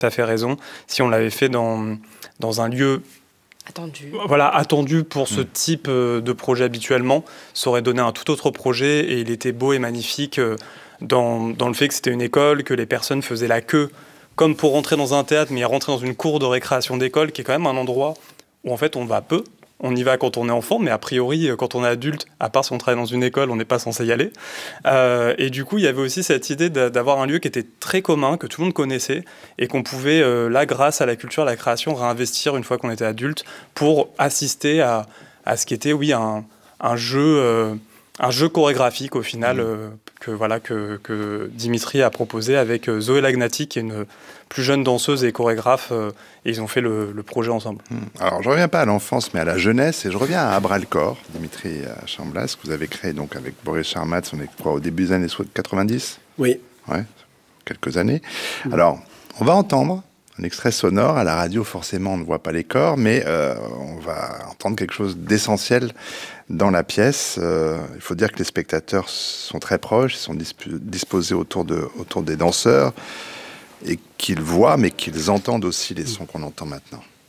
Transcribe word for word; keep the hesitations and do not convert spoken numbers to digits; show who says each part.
Speaker 1: tout à fait raison. Si on l'avait fait dans, dans un lieu
Speaker 2: attendu,
Speaker 1: voilà, attendu pour ce
Speaker 3: Mmh.
Speaker 1: type de projet habituellement, ça aurait donné un tout autre projet et il était beau et magnifique dans, dans le fait que c'était une école, que les personnes faisaient la queue comme pour rentrer dans un théâtre, mais rentrer dans une cour de récréation d'école qui est quand même un endroit où en fait on va peu. On y va quand on est enfant, mais a priori, quand on est adulte, à part si on travaille dans une école, on n'est pas censé y aller. Euh, et du coup, il y avait aussi cette idée d'avoir un lieu qui était très commun, que tout le monde connaissait, et qu'on pouvait, euh, là, grâce à la culture, à la création, réinvestir une fois qu'on était adulte, pour assister à, à ce qui était, oui, un, un jeu... Euh, un jeu chorégraphique au final mmh. euh, que, voilà, que, que Dimitri a proposé avec euh, Zoé Lagnati qui est une plus jeune danseuse et chorégraphe euh, et ils ont fait le, le projet ensemble.
Speaker 3: Mmh. Alors je ne reviens pas à l'enfance mais à la jeunesse et je reviens à Bras-le-Corps, Dimitri Chamblas, que vous avez créé donc avec Boris Charmatz, on est quoi, au début des années quatre-vingt-dix ?
Speaker 4: Oui.
Speaker 3: Ouais, quelques années. Mmh. Alors on va entendre un extrait sonore. À la radio, forcément, on ne voit pas les corps, mais euh, on va entendre quelque chose d'essentiel dans la pièce. Euh, il faut dire que les spectateurs sont très proches, ils sont disp- disposés autour, de, autour des danseurs, et qu'ils voient, mais qu'ils entendent aussi les sons qu'on entend maintenant.